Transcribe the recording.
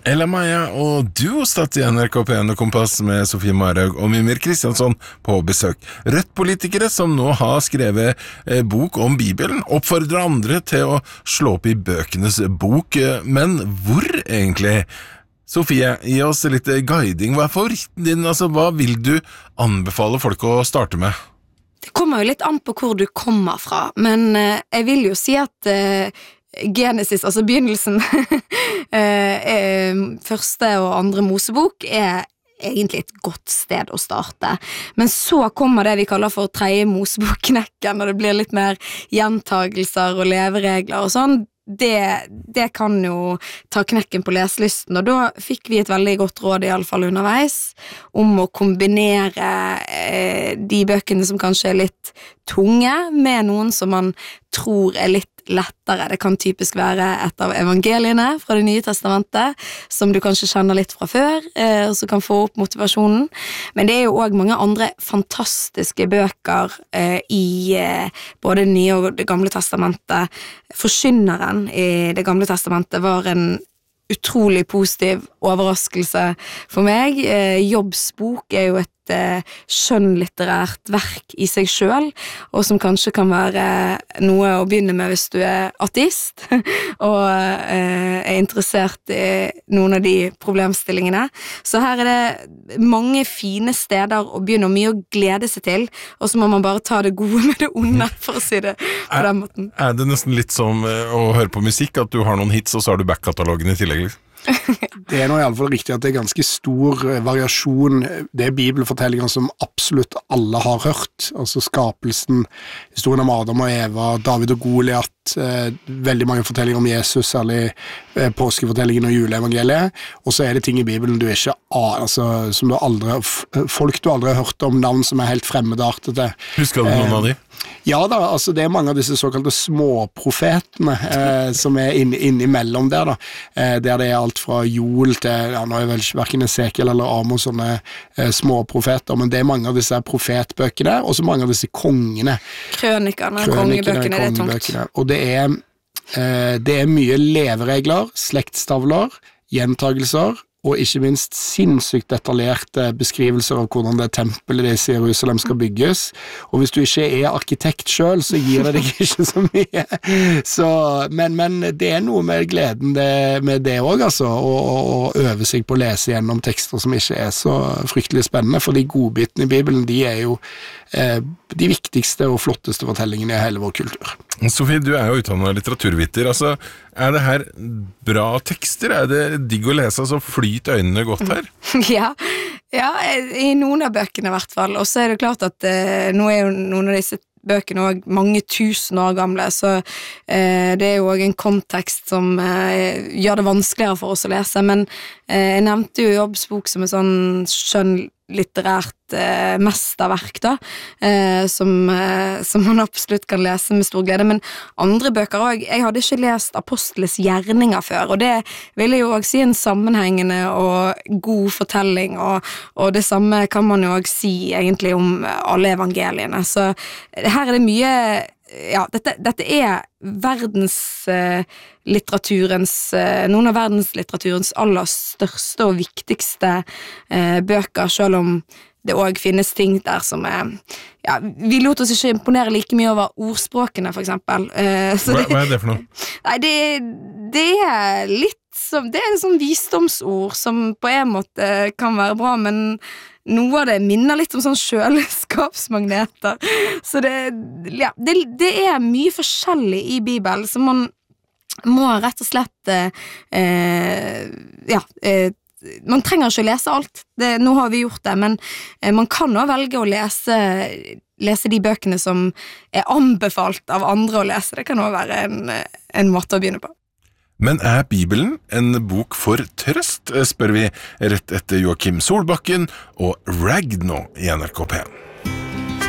Ella Maja og du satt i NRK P1 og Kompass med Sofie Marhaug og Mimir Kristiansson på besøk. Rødt-politikere som nå har skrevet bok om Bibelen, oppfordrer andre til å slå opp i bøkenes bok. Men hvor egentlig? Sofie, gi oss litt guiding. Hva favoritten din? Altså, hva vil du anbefale folk å starte med? Det kommer jo litt an på hvor du kommer fra, men jeg vil jo si at Genesis, altså begynnelsen, første og andre Mosebok egentlig et godt sted å starte. Men så kommer det vi kaller for tredje Mosebok-knekken, og det blir litt mer gjentagelser og leveregler og sånn. Det kan jo ta knekken på leselysten, og da fikk vi et veldig godt råd i alle fall underveis om å kombinere de bøkene som kanskje er litt tunge med noen som man tror er litt lettere. Det kan typisk være et av evangeliene fra det nye testamentet, som du kanskje kjenner litt fra før, og så kan få opp motivasjonen. Men det er jo også mange andre fantastiske bøker i både det nye og det gamle testamentet. Forkynneren i det gamle testamentet var en utrolig positiv overraskelse for meg. Jobbs bok er jo et skjønnlitterært verk i seg selv, og som kanskje kan være noe å begynne med hvis du er ateist og er interessert i noen av de problemstillingene. Så her er det mange fine steder å begynne, og mye å glede seg til, og så må man bare ta det gode med det onde, for å si det på den måten. Er det nesten litt som å høre på musikk, at du har noen hits, og så har du back-katalogen i tillegg? Det er nå i alle fall riktig at det er ganske stor variasjon. Det er bibelfortellinger som absolutt alle har hørt, altså skapelsen, historien om Adam og Eva, David og Goliat, veldig mange fortellinger om Jesus, særlig påskefortellingen og juleevangeliet, og så er det ting i Bibelen du ikke altså, som du aldri, folk du aldri har hørt om, navn som er helt fremmedartete. Husker du noen av de? Ja da, altså det er mange av disse såkalte småprofetene som er innimellom der da, der det er alt fra Joel til, ja, nå er vel hverken Esekiel eller Amos sånne småprofeter, men det er mange av disse profetbøkene, og så mange av disse kongene. Krønikerne, kongebøkene, det er tungt. Og det er mye leveregler, slektstavler, gjentagelser, og ikke minst sinnssykt detaljerte beskrivelser av hvordan det tempelet i Jerusalem skal bygges. Og hvis du ikke er arkitekt selv, så gir det deg ikke så mye. Så, men det er noe med gleden med det også, altså, å øve seg på å lese gjennom tekster som ikke er så fryktelig spennende, for de godbitene i Bibelen, de er jo de viktigste og flotteste fortellingene i hele vår kultur. Sofie, du er jo utdannet litteraturviter. Altså, er det her bra tekster? Er det digg å lese? Altså, flyt øynene godt her? Ja, i noen av bøkene i hvert fall. Og så er det klart at nå er jo noen av disse bøkene også mange tusen år gamle, så det er jo også en kontekst som gjør det vanskeligere for oss å lese. Men jeg nevnte jo Jobbs bok som en sånn skjønnlitterært mesterverk da, som man absolutt kan lese med stor glede, men andre bøker også, jeg hadde ikke lest Apostles gjerninger før, og det vil jeg jo også si en sammenhengende og god fortelling, og det samme kan man jo også si egentlig om alle evangeliene, så her er det mye, ja, dette er noen av verdenslitteraturens aller største og viktigste bøker, selv om det også finnes ting der som ja, vi lot oss ikke imponere like mye over ordspråkene, for eksempel. Hva er det for noe? Nei, det er litt som, det er sånn visdomsord som på en måte kan være bra, men noe av det minner litt om sånn kjøleskapsmagneter. Så det er mye forskjellig i Bibelen, så man må rett og slett man trenger ikke å lese alt, nå har vi gjort det, men man kan også velge å lese de bøkene som er anbefalt av andre å lese. Det kan også være en måte å begynne på. Men er Bibelen en bok for trøst, spør vi rett etter Joakim Solbakken og Ragno i NRK P1.